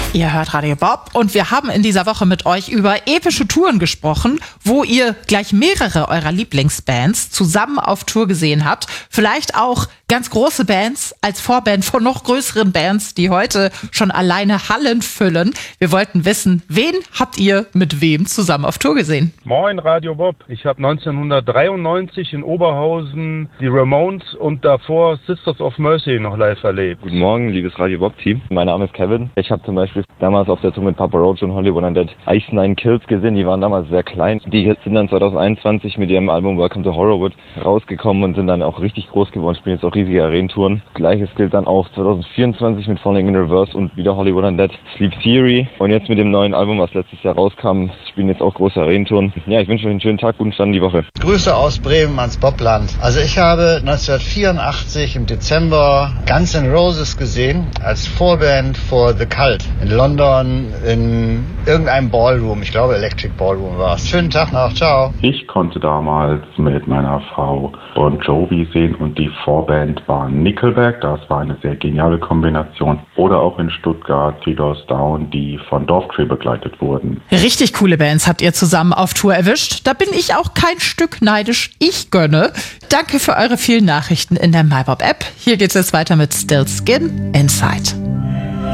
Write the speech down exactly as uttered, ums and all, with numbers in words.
Ihr hört Radio Bob und wir haben in dieser Woche mit euch über epische Touren gesprochen, wo ihr gleich mehrere eurer Lieblingsbands zusammen auf Tour gesehen habt. Vielleicht auch ganz große Bands als Vorband von noch größeren Bands, die heute schon alleine Hallen füllen. Wir wollten wissen, wen habt ihr mit wem zusammen auf Tour gesehen? Moin Radio Bob, ich habe neunzehnhundertdreiundneunzig in Oberhausen die Ramones und davor Sisters of Mercy noch live erlebt. Guten Morgen, liebes Radio Bob Team. Mein Name ist Kevin. Ich habe zum Beispiel damals auf der Tour mit Papa Roach und Hollywood Undead Ice Nine Kills gesehen. Die waren damals sehr klein. Die sind dann zwanzig einundzwanzig mit ihrem Album Welcome to Horrorwood rausgekommen und sind dann auch richtig groß geworden. Spielen jetzt auch riesige Arenentouren. Gleiches gilt dann auch zwanzig vierundzwanzig mit Falling in Reverse und wieder Hollywood Undead Sleep Theory. Und jetzt mit dem neuen Album, was letztes Jahr rauskam, spielen jetzt auch große Arenentouren. Ja, ich wünsche euch einen schönen Tag, guten Start in die Woche. Grüße aus Bremen ans Bobland. Also ich habe neunzehnhundertvierundachtzig im Dezember Guns N' Roses gesehen als Vorband for The Cult in London in irgendeinem Ballroom. Ich glaube Electric Ballroom war es. Schönen Tag noch, ciao. Ich konnte damals mit meiner Frau Bon Jovi sehen und die Vorband war Nickelback. Das war eine sehr geniale Kombination. Oder auch in Stuttgart Three Doors Down, die von Dorftree begleitet wurden. Richtig coole Bands habt ihr zusammen auf Tour erwischt. Da bin ich auch kein Stück neidisch. Ich gönne. Danke für eure vielen Nachrichten in der MyBob-App. Hier geht's jetzt weiter mit Still Skin Inside.